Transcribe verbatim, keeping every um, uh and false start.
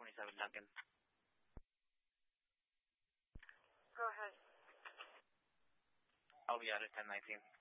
twenty-seven Duncan. Go ahead. I'll be out at ten nineteen.